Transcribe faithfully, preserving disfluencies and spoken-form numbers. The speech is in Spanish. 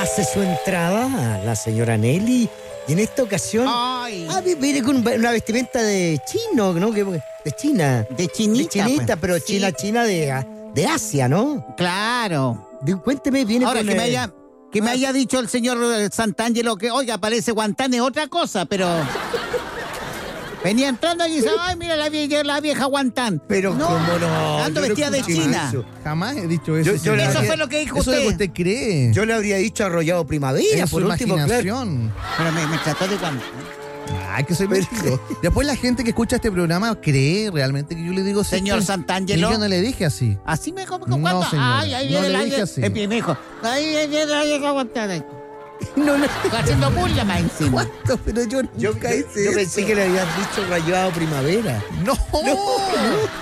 hace su entrada la señora Nelly. Y en esta ocasión, Ay. ah, viene con una vestimenta de chino, ¿no? Que- De China. De chinita. De chinita, pues. pero Sí, china, china de, de Asia, ¿no? Claro. De- cuénteme, viene Ahora con... que me eh, haya que me haya dicho el señor eh, Santangelo que, oiga, parece Guantán es otra cosa, pero venía entrando y dice, ay, mira la vieja, la vieja Guantán. Pero no, cómo no. ando yo no vestida de escuché China. eso. Jamás he dicho eso. Yo- yo señor. le Eso habría- fue lo que dijo Eso es lo que usted. usted cree. Yo le habría dicho arrollado primavera, En por su último, claro. imaginación. Pero me, me trató de Guantán. Ay, que soy mentiroso. Después la gente que escucha este programa cree realmente que yo le digo... sí, Señor que- Santangelo. Y yo no le dije así. Así me como No, cuando, señor, ay, ahí no viene le la dije vieja. así. Eh, me dijo, ahí viene la vieja Guantán. No, no. Haciendo burla más encima. ¿Cuánto? Pero yo Yo, nunca yo- hice yo eso. pensé que le habías dicho rayado primavera. No,